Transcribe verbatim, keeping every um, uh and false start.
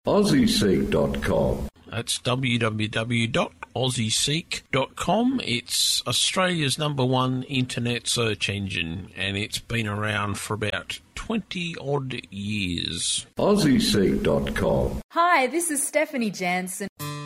aussie seek dot com. That's w w w dot aussie seek dot com. It's Australia's number one internet search engine, and it's been around for about twenty-odd years. aussie seek dot com. Hi, this is Stephanie Jansen.